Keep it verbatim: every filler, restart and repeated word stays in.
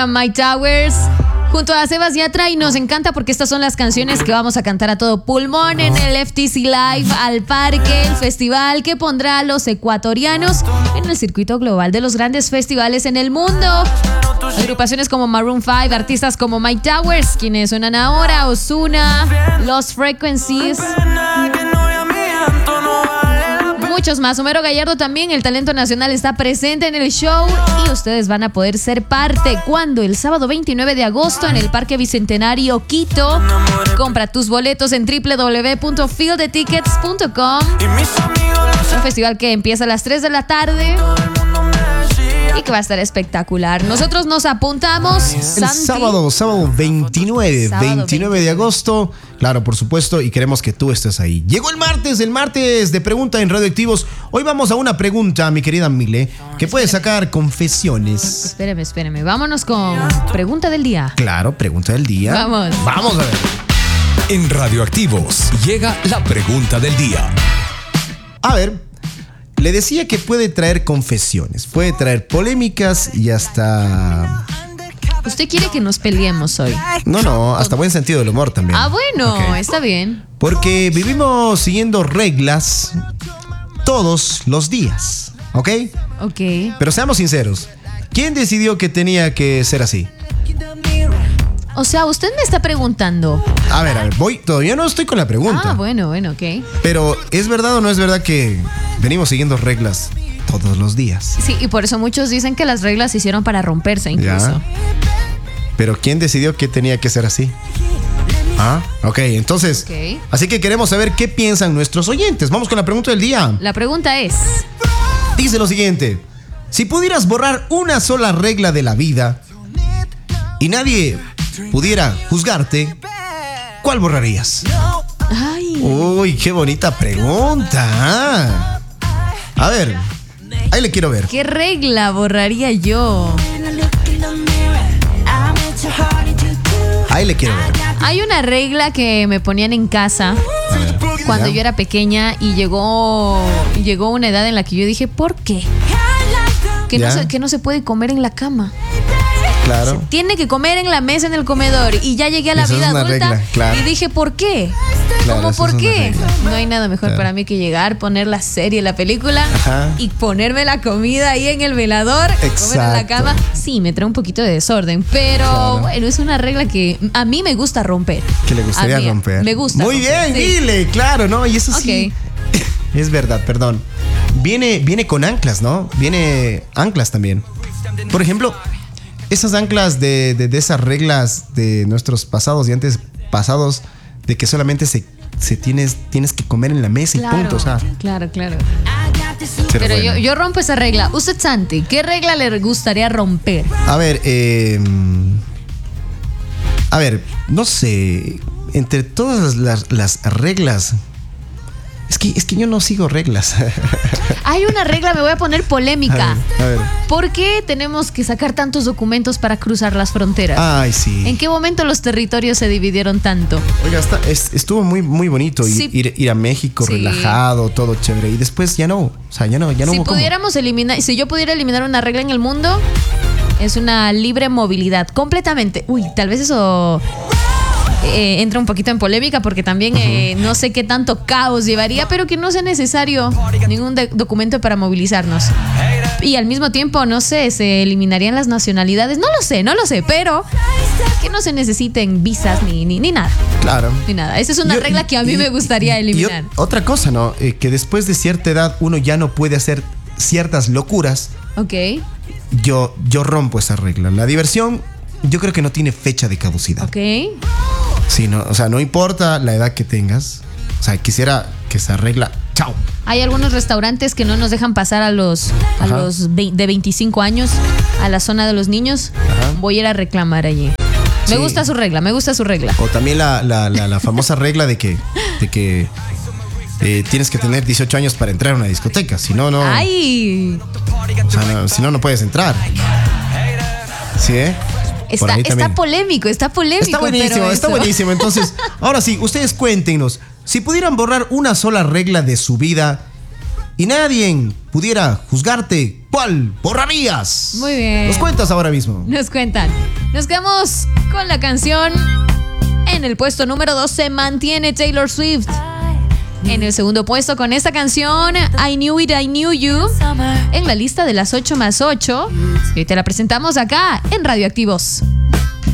My Towers junto a Sebas Yatra, y nos encanta porque estas son las canciones que vamos a cantar a todo pulmón en el F T C Live al Parque, el festival que pondrá a los ecuatorianos en el circuito global de los grandes festivales en el mundo. Agrupaciones como Maroon cinco, artistas como My Towers, quienes suenan ahora, Ozuna, Lost Frequencies, muchos más. Homero Gallardo también, el talento nacional, está presente en el show y ustedes van a poder ser parte. ¿Cuándo? El sábado veintinueve de agosto en el Parque Bicentenario Quito. Compra tus boletos en doble u doble u doble u punto field the tickets punto com. Un festival que empieza a las tres de la tarde y que va a estar espectacular. Nosotros nos apuntamos. El Santi. sábado, sábado veintinueve, Sábado veintinueve de agosto. Claro, por supuesto, y queremos que tú estés ahí. Llegó el martes, el martes de pregunta en Radioactivos. Hoy vamos a una pregunta, mi querida Mile, que puede sacar confesiones. Espéreme, espéreme. Vámonos con pregunta del día. Claro, pregunta del día. Vamos. Vamos a ver. En Radioactivos llega la pregunta del día. A ver. Le decía que puede traer confesiones, puede traer polémicas y hasta... ¿Usted quiere que nos peleemos hoy? No, no, hasta buen sentido del humor también. Ah, bueno, Okay. está bien. Porque vivimos siguiendo reglas todos los días, ¿ok? Ok. Pero seamos sinceros, ¿quién decidió que tenía que ser así? O sea, usted me está preguntando. A ver, a ver, voy, todavía no estoy con la pregunta. Ah, bueno, bueno, ok. Pero ¿es verdad o no es verdad que venimos siguiendo reglas todos los días? Sí, y por eso muchos dicen que las reglas se hicieron para romperse incluso. Ya. Pero ¿quién decidió que tenía que ser así? Ah, ok, entonces, Ok. así que queremos saber qué piensan nuestros oyentes. Vamos con la pregunta del día. La pregunta es, Dice lo siguiente: si pudieras borrar una sola regla de la vida y nadie pudiera juzgarte, ¿cuál borrarías? ay, Uy, qué bonita pregunta. A ver, ahí le quiero ver. ¿qué regla borraría yo? Ahí le quiero ver. Hay una regla que me ponían en casa cuando ¿Ya? yo era pequeña y llegó, llegó una edad en la que yo dije, ¿por qué? Que no, ¿Ya? se, que no se puede comer en la cama. Claro. Tiene que comer en la mesa, en el comedor. Y ya llegué a la Esa es vida una adulta regla, claro. y dije, ¿por qué? Claro, ¿Cómo esa por es una qué? regla. No hay nada mejor Claro. para mí que llegar, poner la serie, la película Ajá. y ponerme la comida ahí en el velador, comer en la Exacto. cama. Sí, me trae un poquito de desorden, pero Claro. bueno, es una regla que a mí me gusta romper. Que le gustaría A mí, romper. Me gusta. Muy romper, bien, sí. dile, claro, ¿no? Y eso sí. Ok. Es verdad, perdón. Viene, viene con anclas, ¿no? Viene anclas también. Por ejemplo, esas anclas de, de, de esas reglas de nuestros pasados y antes pasados, de que solamente se, se tienes, tienes que comer en la mesa Claro, y punto. O sea, claro, claro. pero Pero bueno. yo, yo rompo esa regla. Usted, Santi, ¿qué regla le gustaría romper? A ver, eh, a ver, no sé, entre todas las, las reglas, es que, es que yo no sigo reglas. Hay una regla, me voy a poner polémica. A ver, a ver. ¿Por qué tenemos que sacar tantos documentos para cruzar las fronteras? Ay, sí. ¿En qué momento los territorios se dividieron tanto? Oiga, está- es- estuvo muy, muy bonito ir, Sí. ir, ir a México Sí. relajado, todo chévere. Y después ya no, o sea, ya no, ya no Si hubo cómo. pudiéramos eliminar, si yo pudiera eliminar una regla en el mundo, es una libre movilidad, completamente. Uy, tal vez eso eh, entra un poquito en polémica porque también eh, no sé qué tanto caos llevaría, pero que no sea necesario ningún de- documento para movilizarnos. Y al mismo tiempo, no sé, se eliminarían las nacionalidades. No lo sé, no lo sé, pero que no se necesiten visas ni, ni, ni nada. Claro. Ni nada. Esa es una Yo- regla que a mí y- me gustaría y- y eliminar. ot- otra cosa, ¿no? Eh, que después de cierta edad uno ya no puede hacer ciertas locuras. Ok. Yo, yo rompo esa regla. La diversión, yo creo que no tiene fecha de caducidad. Ok. Sí, no, o sea, no importa la edad que tengas. O sea, quisiera que esa regla, chao. Hay algunos restaurantes que no nos dejan pasar a los, a Ajá. los vein- de veinticinco años a la zona de los niños. Ajá. Voy a ir a reclamar allí. Me Sí. gusta su regla, me gusta su regla. O también la, la, la, la famosa regla de que, de que eh, tienes que tener dieciocho años para entrar a una discoteca. Si no, no. ¡Ay! O sea, no, si no, no puedes entrar. ¿Sí, eh? Por Está, ahí está también. polémico, está polémico. Está buenísimo, pero está eso- buenísimo. Entonces, ahora sí, ustedes cuéntenos. Si pudieran borrar una sola regla de su vida y nadie pudiera juzgarte, ¿cuál borrarías? Muy bien. Nos cuentas ahora mismo. Nos cuentan. Nos quedamos con la canción. En el puesto número dos se mantiene Taylor Swift. En el segundo puesto con esta canción, I Knew It, I Knew You, en la lista de las ocho más ocho. Y hoy te la presentamos acá en Radioactivos.